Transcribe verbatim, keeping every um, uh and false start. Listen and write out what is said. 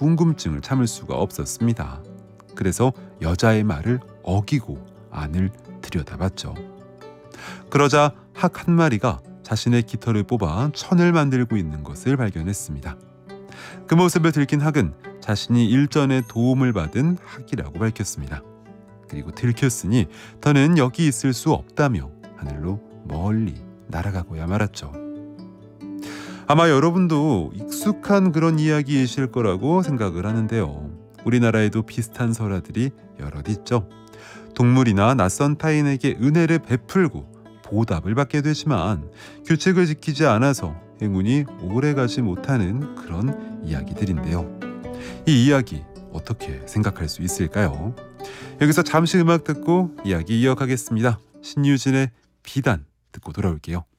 궁금증을 참을 수가 없었습니다. 그래서 여자의 말을 어기고 안을 들여다봤죠. 그러자 학 한 마리가 자신의 깃털을 뽑아 천을 만들고 있는 것을 발견했습니다. 그 모습에 들킨 학은 자신이 일전에 도움을 받은 학이라고 밝혔습니다. 그리고 들켰으니 더는 여기 있을 수 없다며 하늘로 멀리 날아가고야 말았죠. 아마 여러분도 익숙한 그런 이야기이실 거라고 생각을 하는데요. 우리나라에도 비슷한 설화들이 여럿 있죠. 동물이나 낯선 타인에게 은혜를 베풀고 보답을 받게 되지만 규칙을 지키지 않아서 행운이 오래가지 못하는 그런 이야기들인데요. 이 이야기 어떻게 생각할 수 있을까요? 여기서 잠시 음악 듣고 이야기 이어가겠습니다. 신유진의 비단 듣고 돌아올게요.